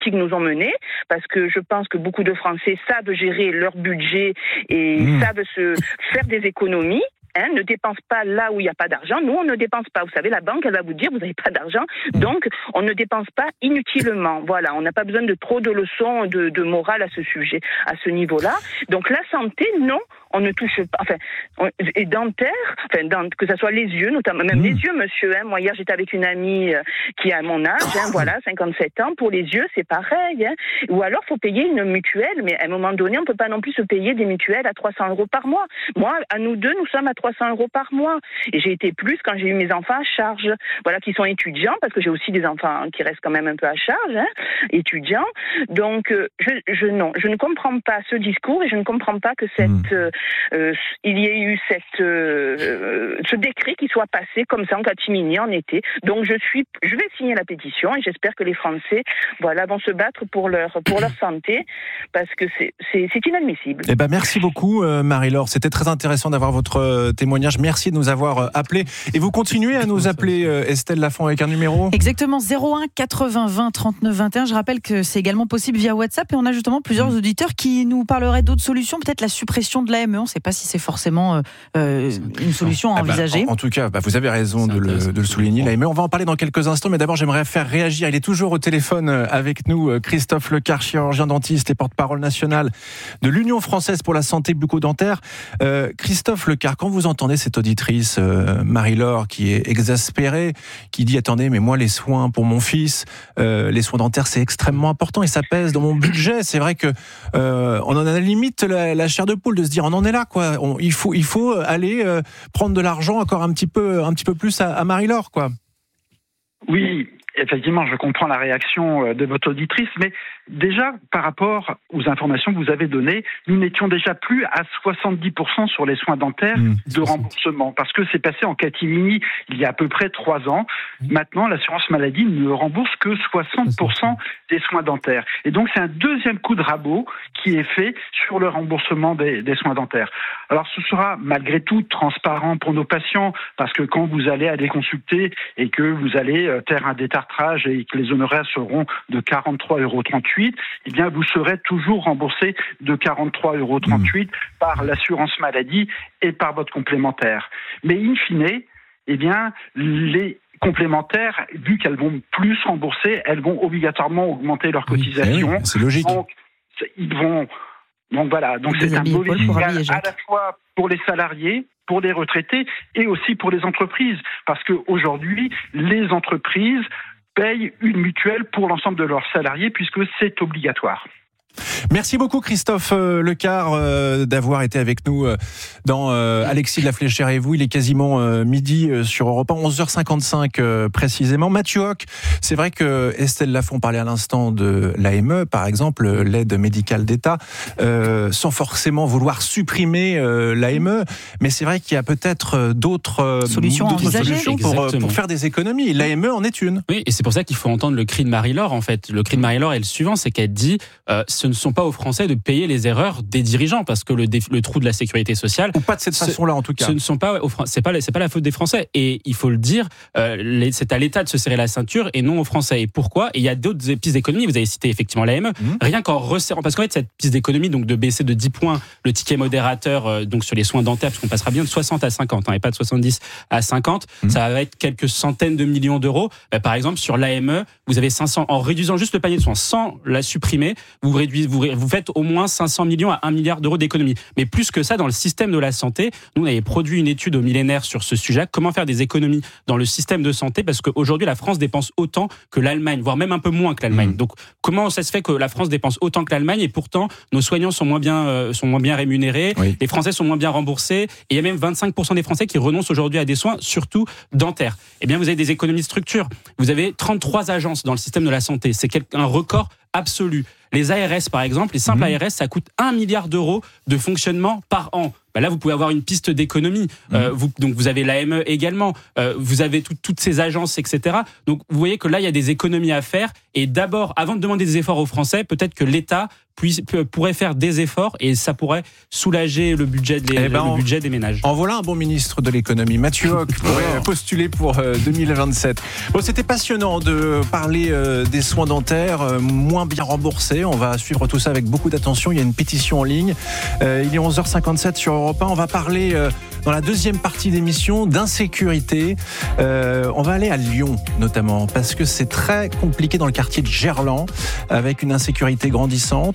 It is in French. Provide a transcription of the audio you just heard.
politiques nous ont menés, parce que je pense que beaucoup de Français savent gérer leur budget et savent se faire des économies. Ne dépense pas là où il n'y a pas d'argent. Nous, on ne dépense pas. Vous savez, la banque, elle va vous dire, vous n'avez pas d'argent. Donc, on ne dépense pas inutilement. Voilà, on n'a pas besoin de trop de leçons de morale à ce sujet, à ce niveau-là. Donc, la santé, non, on ne touche pas. Et dentaire, que ça soit les yeux, notamment, même les yeux, monsieur. Moi, hier, j'étais avec une amie qui a mon âge, 57 ans. Pour les yeux, c'est pareil. Ou alors, faut payer une mutuelle. Mais à un moment donné, on ne peut pas non plus se payer des mutuelles à 300 € par mois. Moi, à nous deux, nous sommes à 300 € par mois. Et j'ai été plus quand j'ai eu mes enfants à charge. Voilà, qui sont étudiants, parce que j'ai aussi des enfants qui restent quand même un peu à charge, étudiants. Donc, je ne comprends pas ce discours et je ne comprends pas que il y ait eu ce décret qui soit passé comme ça en catimini en été. Donc, je vais signer la pétition et j'espère que les Français, vont se battre pour leur santé, parce que c'est inadmissible. Eh ben, merci beaucoup, Marie-Laure. C'était très intéressant d'avoir votre témoignage. Merci de nous avoir appelés. Et vous continuez à nous appeler, Estelle Lafont, avec un numéro ? Exactement, 01 80 20 39 21. Je rappelle que c'est également possible via WhatsApp et on a justement plusieurs auditeurs qui nous parleraient d'autres solutions, peut-être la suppression de l'AME. On ne sait pas si c'est forcément une solution à envisager. En tout cas, vous avez raison de le souligner, l'AME. On va en parler dans quelques instants, mais d'abord j'aimerais faire réagir. Il est toujours au téléphone avec nous, Christophe Lecard, chirurgien dentiste et porte-parole national de l'Union française pour la santé bucco-dentaire. Christophe Lecard, quand vous entendez cette auditrice, Marie-Laure, qui est exaspérée, qui dit « Attendez, mais moi les soins pour mon fils, les soins dentaires c'est extrêmement important et ça pèse dans mon budget ». C'est vrai que on en a limite la chair de poule de se dire on en est là quoi. Il faut aller prendre de l'argent encore un petit peu plus à Marie-Laure quoi. Oui. Effectivement, je comprends la réaction de votre auditrice, mais déjà, par rapport aux informations que vous avez données, nous n'étions déjà plus à 70% sur les soins dentaires de remboursement, parce que c'est passé en catimini il y a à peu près 3 ans. Maintenant, l'assurance maladie ne rembourse que 60% des soins dentaires. Et donc, c'est un deuxième coup de rabot qui est fait sur le remboursement des soins dentaires. Alors, ce sera malgré tout transparent pour nos patients, parce que quand vous allez aller consulter et que vous allez faire un détartrage et que les honoraires seront de 43,38 €, eh bien, vous serez toujours remboursé de 43,38 € par l'assurance maladie et par votre complémentaire. Mais in fine, eh bien, les complémentaires, vu qu'elles vont plus rembourser, elles vont obligatoirement augmenter leur cotisation. C'est logique. Donc voilà, c'est un mauvais signal à la fois pour les salariés, pour les retraités et aussi pour les entreprises. Parce qu'aujourd'hui, les entreprises payent une mutuelle pour l'ensemble de leurs salariés puisque c'est obligatoire. Merci beaucoup Christophe Lecard d'avoir été avec nous dans Alexis de la Fléchère et vous. Il est quasiment midi sur Europe 1, 11h55 précisément. Mathieu Hoc, c'est vrai que Estelle Lafont parlait à l'instant de l'AME, par exemple, l'aide médicale d'État, sans forcément vouloir supprimer l'AME, mais c'est vrai qu'il y a peut-être d'autres solutions pour faire des économies. L'AME en est une. Oui, et c'est pour ça qu'il faut entendre le cri de Marie-Laure, en fait. Le cri de Marie-Laure est le suivant, c'est qu'elle dit ce ne sont pas aux Français de payer les erreurs des dirigeants, parce que le trou de la sécurité sociale, ou pas de cette façon-là en tout cas, ce ne sont pas c'est pas la faute des Français, et il faut le dire, c'est à l'État de se serrer la ceinture et non aux Français. Et pourquoi? Et il y a d'autres pistes d'économie. Vous avez cité effectivement l'AME, rien qu'en resserrant, parce qu'en fait cette piste d'économie, donc de baisser de 10 points le ticket modérateur donc sur les soins dentaires, parce qu'on passera bien de 60 à 50 et pas de 70 à 50, ça va être quelques centaines de millions d'euros. Par exemple sur l'AME, vous avez 500, en réduisant juste le panier de soins sans la supprimer, vous faites au moins 500 millions à 1 milliard d'euros d'économies. Mais plus que ça, dans le système de la santé, nous on avait produit une étude au Millénaire sur ce sujet, comment faire des économies dans le système de santé, parce qu'aujourd'hui la France dépense autant que l'Allemagne, voire même un peu moins que l'Allemagne. Donc comment ça se fait que la France dépense autant que l'Allemagne et pourtant nos soignants sont moins bien rémunérés, les Français sont moins bien remboursés, et il y a même 25% des Français qui renoncent aujourd'hui à des soins, surtout dentaires. Eh bien vous avez des économies de structure. Vous avez 33 agences dans le système de la santé, c'est un record absolu. Les ARS, par exemple, les simples ARS, ça coûte 1 milliard d'euros de fonctionnement par an. Là, vous pouvez avoir une piste d'économie. Donc, vous avez l'AME également. Vous avez toutes ces agences, etc. Donc, vous voyez que là, il y a des économies à faire. Et d'abord, avant de demander des efforts aux Français, peut-être que l'État pourrait faire des efforts et ça pourrait soulager le budget des ménages. En voilà un bon ministre de l'économie. Mathieu Hoc pourrait postuler pour 2027. Bon, c'était passionnant de parler des soins dentaires moins bien remboursés. On va suivre tout ça avec beaucoup d'attention. Il y a une pétition en ligne. Il est 11h57 sur Europe 1. On va parler dans la deuxième partie d'émission d'insécurité. On va aller à Lyon notamment parce que c'est très compliqué dans le quartier de Gerland avec une insécurité grandissante.